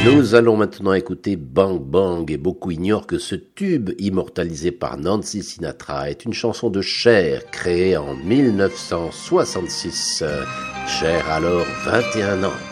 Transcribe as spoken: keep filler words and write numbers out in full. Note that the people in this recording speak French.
Nous allons maintenant écouter Bang Bang et beaucoup ignorent que ce tube immortalisé par Nancy Sinatra est une chanson de Cher créée en mille neuf cent soixante-six. Cher a alors vingt et un ans.